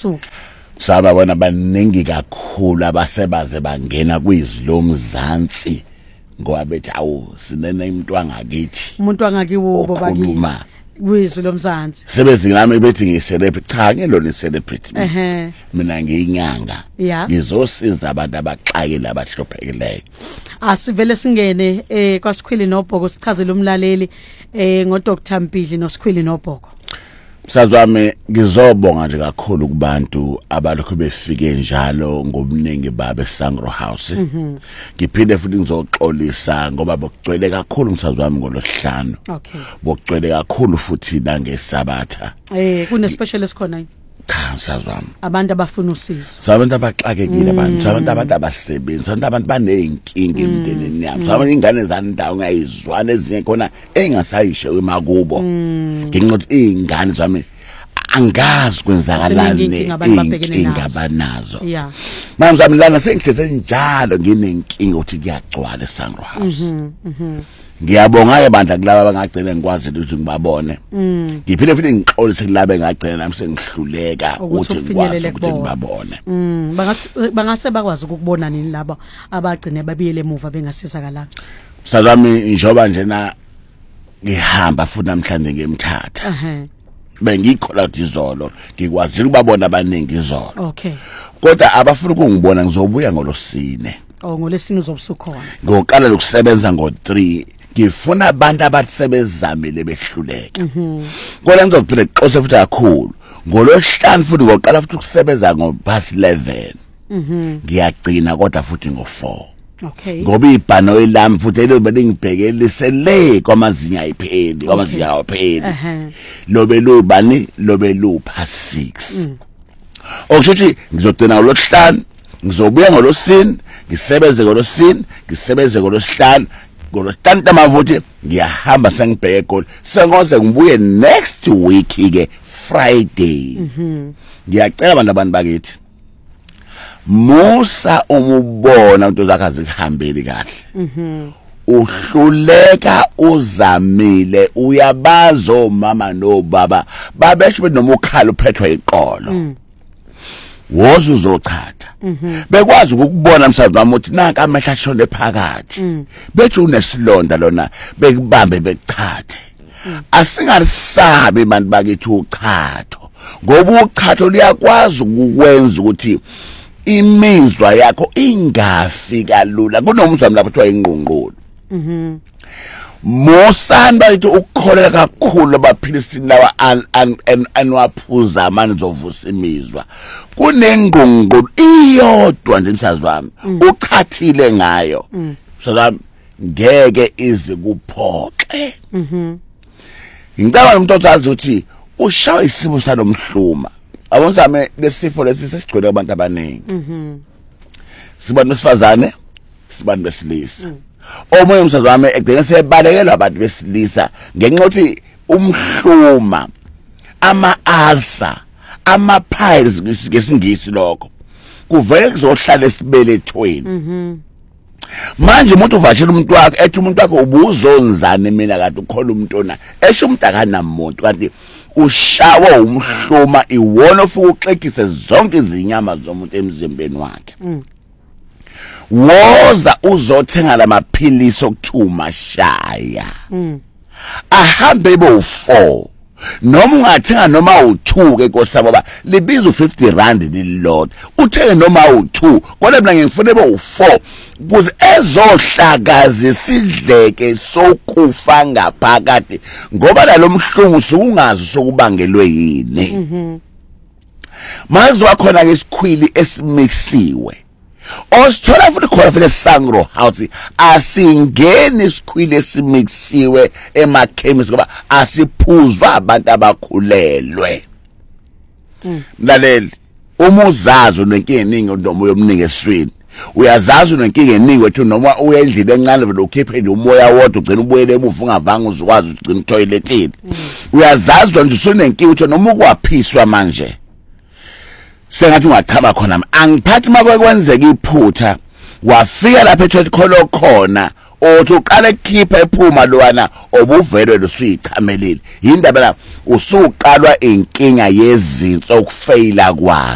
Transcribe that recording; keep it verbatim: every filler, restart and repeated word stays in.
usuku sababona baningi kakhulu abasebaze bangena kwizilomzansi ngoba bethi awu sinene umuntu wangakithi umuntu wangakiwo bobakithi kwizwi lomzansi sebenzi nami bethi ngicelebrity cha ngelona celebrity ehe mina ngiyinyanga ngizosiza abantu abaxakile abahlophekeleyo asivele singene eh kwaSikhwili noBhoko sichazele umlaleli eh ngo Doctor Mpidli noSikhwili noBhoko Sazwami ngizobonga nje kakhulu kubantu abalokho befike njalo ngobuningi babe Sangro House ngiphinde futhi ngizoxolisa ngoba bokugcwele kakhulu ngisazwami ngolohlanu okay bokugcwele kakhulu futhi nangesabatha eh kune special esikhona cha sazwami abantu abafuna usizo sabantu abaxakekile abantu sabantu abantu abasebenzi sabantu abantu baneyinkinga emndenini yami sabantu ingane zandawo ngayizwana ezinye khona engasayisho emakubo nginqothi ingane zami angazi kwenzakalani inkinga abanazo manje zami lana sengihleze njalo nginenkinga uthi kuyagcwala eSangro House ngiyabonga ke bandla kulabo abangagcina ngikwazi ukuthi ngibabone ngiphinde futhi ngixolise kulabo engagcina nami sengihluleka ukuthi ngikwazi ukuthi ngibabone bangase bakwazi ukubona nini labo abagcine babiyele emuva bengasizakala salami njoba njena ngihamba futhi namhlanje ngemthatha ehe bengikhola ukuthi izolo ngikwazi ukubabona abaningi izolo okay kodwa abafuna ukungibona ngizobuya ngolosine oh ngolesine uzobusukhona ngoqala lokusebenza ngo three ngifuna abantu abasebenzamile behluleka ngoba ngizophinde xose futhi kakhulu ngolosihlanu futhi ngoqala futhi ukusebenza ngo past eleven ngiyagcina kodwa futhi ngo four okay ngoba ibhano elami futhi elo beningibhekelise le kwamazinga ayipheli kwamazinga ayipheli lobe lubani lobe lupha six okusho ngizogcina ngolosihlanu ngizobuya ngolosini ngisebenze ngolosini ngisebenze ngolosihlanu ngolosihlanu tamavuthi ngiyahamba sengibheke egoli sengoze ngibuye next week ke Friday ngiyacela abantu abantu bakithi musa umubona into zakhe azihambeli kahle uhluleka uzamile uyabazo mama no baba babesho noma ukhala uphethwe iqolo wozu uzochatha bekwazi ukubona msazami uthi nanka amehla shone phakathi bethi unesilonda lona bekubambe bekuthathe asingalisabi abantu bakithi uchatho ngoba uchatho liyakwazi ukukwenza ukuthi imizwa yakho ingafi kalula kunomzwami lapho kuthiwa ingqongqolo Mosanda itu ukukholela kakhulu abaphilisini lawa anwaphuza amandla ovusa imizwa kunengqongqolo iyodwa nje msazwami uchathile ngayo msazwami ngeke ize kuphoxe ngicabanga umuntu othazi ukuthi ushawa isimo salomhluma abonsame lesifo lesi sesigcwele abantu abaningi sibantu besifazane sibantu besilisa omunye umsazwami ekugcina sebalekelwa abantu besilisa ngenxa ukuthi umhluma ama-ulcer ama-piles ngesingisi lokho kuvele kuzohlala esibelethweni manje umuntu uvashela umuntu wakhe ethi umuntu wakhe ubuzonzana mina kade ukhola umntwana esho umuntu akanamuntu kanti ushawa umhluma iwona ofuka uxekise zonke izinyama zomuntu emzimbeni wakhe woza uzothenga lamaphilisi okuthuma shaya ahambe bo four noma ungathenga noma u two ke nkosabo ba libiza u fifty rand lilot uthenge noma u two kodwa mina ngifune bo u four kuze ezohlakaza isidleke sokufa ngaphakathi ngoba nalomhlungu sukungazi sokubangelwe yini manje wakhona ke isikhwili esimixiwe osithola futhi khona vele Sangro House asingeni isikhwili esimixiwe emakhemisi ngoba asiphuzwa abantu abakhulelwe mlaleli uma uzazi unenkinga eningi noma yomningi eswini uyazazi unenkinga eningi wethu noma uya endlini encane vele ukhiphe nje umoya wodwa ugcina ubuyele emuva ungavanga uzokwazi ugcina itoiletini uyazazi nje usunenkinga uthi noma ukwaphiswa manje sengathi ungachaba khona angiphathi makwe kwenzeka iphutha wafika lapha eThothi kholo khona othi uqale ukukhipha ephuma lowana obuvele losuyichamelile indaba la usuqalwa inkinga yezinso ukufeyila kwa